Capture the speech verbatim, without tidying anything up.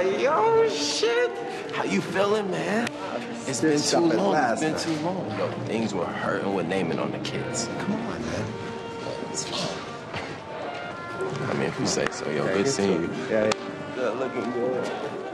like, yo, shit. How you feeling, man? It's been too long. It's been too long. Yo, things were hurting with naming on the kids. Come on, man. It's fine. I mean, if you say so. Yo, good seeing you. Yeah, yeah. Good looking good.